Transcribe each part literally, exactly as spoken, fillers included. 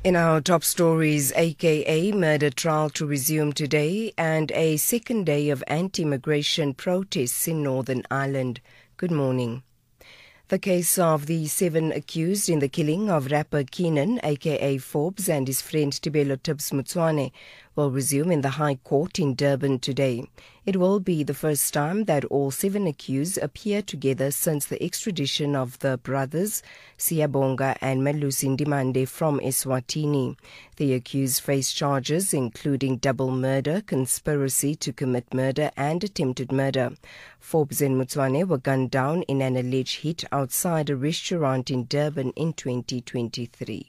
In our top stories, A K A murder trial to resume today and a second day of anti-immigration protests in Northern Ireland. Good morning. The case of the seven accused in the killing of rapper Keenan, A K A Forbes, and his friend Tibelo Tibbs Motsoane will resume in the High Court in Durban today. It will be the first time that all seven accused appear together since the extradition of the brothers Siyabonga and Melusi Ndimande from Eswatini. The accused face charges including double murder, conspiracy to commit murder and attempted murder. Forbes and Motsoane were gunned down in an alleged hit outside a restaurant in Durban in twenty twenty-three.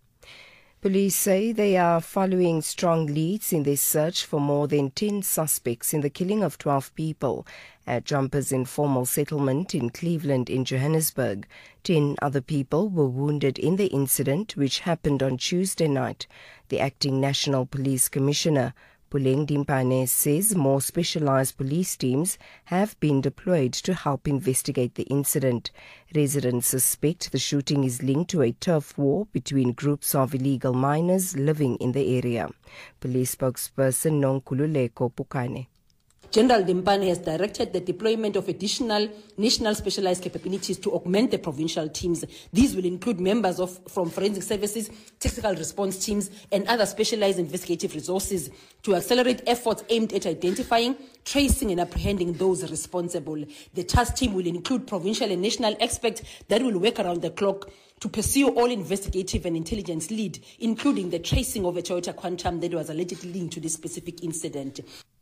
Police say they are following strong leads in their search for more than ten suspects in the killing of twelve people at Jumpers Informal Settlement in Cleveland in Johannesburg. Ten other people were wounded in the incident, which happened on Tuesday night. The acting National Police Commissioner, Puleng Dimpane, says more specialized police teams have been deployed to help investigate the incident. Residents suspect the shooting is linked to a turf war between groups of illegal miners living in the area. Police spokesperson Nonkululeko Pukane. General Dimpane has directed the deployment of additional national specialized capabilities to augment the provincial teams. These will include members of from forensic services, tactical response teams, and other specialized investigative resources to accelerate efforts aimed at identifying, tracing, and apprehending those responsible. The task team will include provincial and national experts that will work around the clock to pursue all investigative and intelligence lead, including the tracing of a Toyota Quantum that was allegedly linked to this specific incident.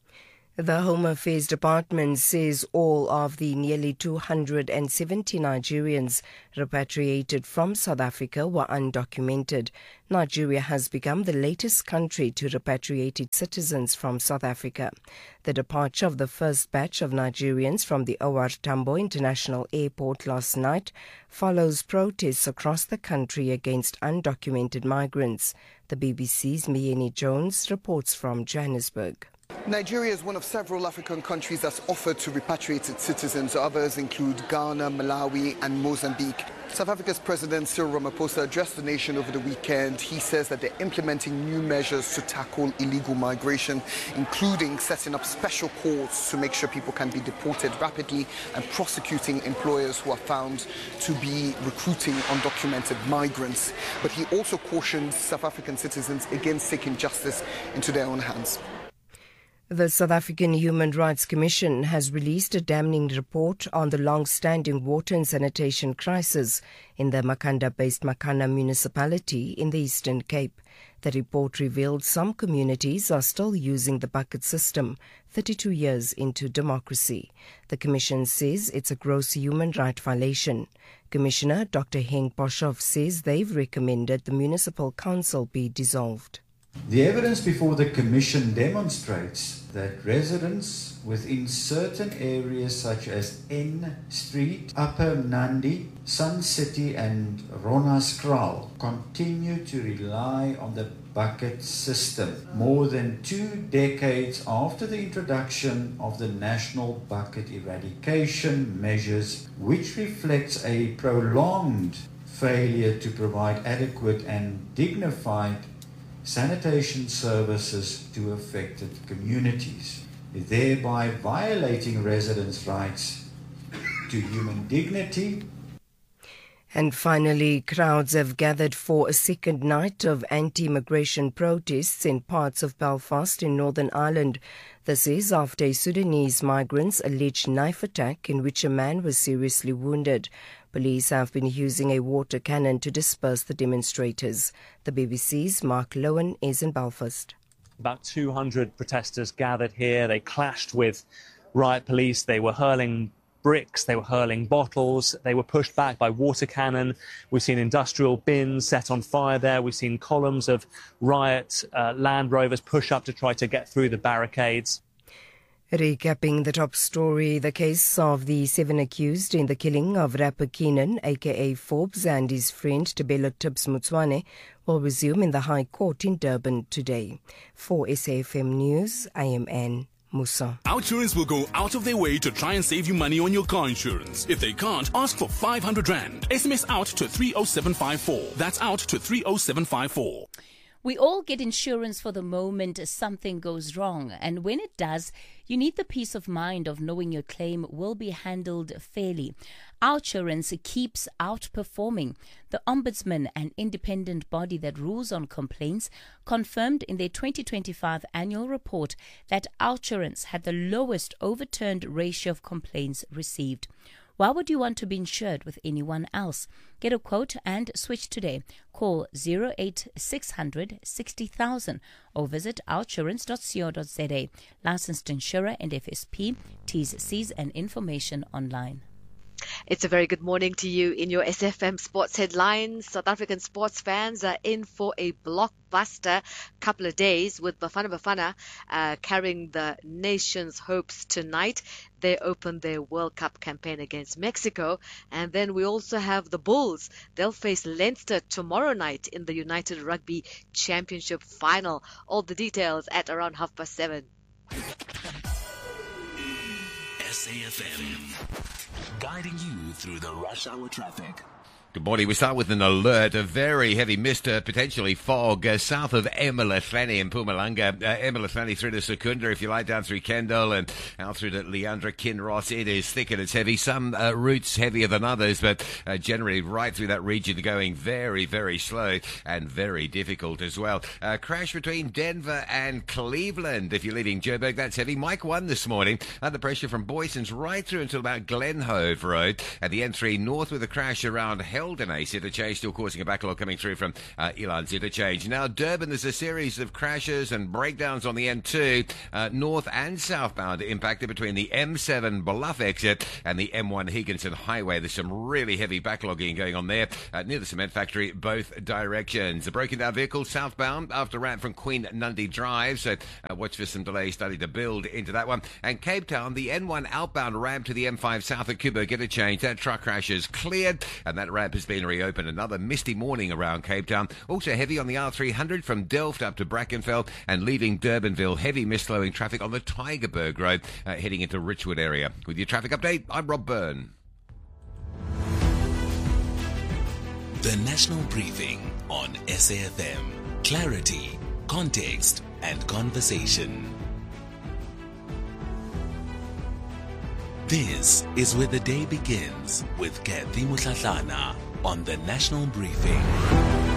The Home Affairs Department says all of the nearly two hundred seventy Nigerians repatriated from South Africa were undocumented. Nigeria has become the latest country to repatriate its citizens from South Africa. The departure of the first batch of Nigerians from the O R Tambo International Airport last night follows protests across the country against undocumented migrants. The B B C's Miyeni Jones reports from Johannesburg. Nigeria is one of several African countries that's offered to repatriate its citizens. Others include Ghana, Malawi and Mozambique. South Africa's President Cyril Ramaphosa addressed the nation over the weekend. He says that they're implementing new measures to tackle illegal migration, including setting up special courts to make sure people can be deported rapidly and prosecuting employers who are found to be recruiting undocumented migrants. But he also cautioned South African citizens against taking justice into their own hands. The South African Human Rights Commission has released a damning report on the long-standing water and sanitation crisis in the Makanda-based Makana municipality in the Eastern Cape. The report revealed some communities are still using the bucket system thirty-two years into democracy. The Commission says it's a gross human right violation. Commissioner Doctor Henk Boshoff says they've recommended the Municipal Council be dissolved. The evidence before the Commission demonstrates that residents within certain areas such as N Street, Upper Nandi, Sun City and Ronaskraal continue to rely on the bucket system more than two decades after the introduction of the national bucket eradication measures, which reflects a prolonged failure to provide adequate and dignified sanitation services to affected communities, thereby violating residents' rights to human dignity. And finally, crowds have gathered for a second night of anti-immigration protests in parts of Belfast in Northern Ireland. This is after a Sudanese migrant's alleged knife attack in which a man was seriously wounded. Police have been using a water cannon to disperse the demonstrators. The B B C's Mark Lowen is in Belfast. About two hundred protesters gathered here. They clashed with riot police. They were hurling bricks, they were hurling bottles, they were pushed back by water cannon. We've seen industrial bins set on fire there. We've seen columns of riot uh, Land Rovers push up to try to get through the barricades. Recapping the top story, the case of the seven accused in the killing of rapper Keenan, A K A Forbes, and his friend Tibelo Tibbs Motsoane will resume in the High Court in Durban today. For S A F M News, I am Anne Musa. OUTsurance will go out of their way to try and save you money on your car insurance. If they can't, ask for five hundred rand. S M S out to three oh seven five four. That's out to three oh seven five four. We all get insurance for the moment something goes wrong, and when it does, you need the peace of mind of knowing your claim will be handled fairly. OUTsurance keeps outperforming. The Ombudsman, an independent body that rules on complaints, confirmed in their twenty twenty-five annual report that OUTsurance had the lowest overturned ratio of complaints received. Why would you want to be insured with anyone else? Get a quote and switch today. Call zero eight six hundred sixty thousand or visit outsurance dot co dot za. Licensed insurer and F S P. T's, C's and information online. It's a very good morning to you in your S F M Sports Headlines. South African sports fans are in for a blockbuster couple of days with Bafana Bafana uh, carrying the nation's hopes tonight. They open their World Cup campaign against Mexico. And then we also have the Bulls. They'll face Leinster tomorrow night in the United Rugby Championship final. All the details at around half past seven. S A F M, guiding you through the rush hour traffic. Good morning. We start with an alert. A very heavy mist, uh, potentially fog, uh, south of Emalahleni in Mpumalanga. Uh, Emalahleni through to Secunda, if you like, down through Kendal and out through to Leandra, Kinross. It is thick and it's heavy. Some uh, routes heavier than others, but uh, generally right through that region going very, very slow and very difficult as well. Uh, crash between Denver and Cleveland. If you're leaving Joburg, that's heavy. Mike one this morning. Under pressure from Boyson's right through until about Glenhove Road. At the N three north with a crash around Hell Ace interchange, still causing a backlog coming through from uh, Elands interchange. Now, Durban, there's a series of crashes and breakdowns on the N two, uh, north and southbound, impacted between the M seven Bluff exit and the M one Higginson Highway. There's some really heavy backlogging going on there uh, near the cement factory, both directions. A broken down vehicle southbound after ramp from Queen Nundy Drive, so uh, watch for some delays starting to build into that one. And Cape Town, the N one outbound ramp to the M five south at Kubo interchange. That truck crash is cleared, and that ramp has been reopened. Another misty morning around Cape Town. Also heavy on the R three hundred from Delft up to Brackenfell and leaving Durbanville. Heavy mist slowing traffic on the Tygerberg Road uh, heading into Richwood area. With your traffic update, I'm Rob Byrne. The National Briefing on S A F M. Clarity, context and conversation. This is where the day begins with Kathy Mutlatlana on the National Briefing.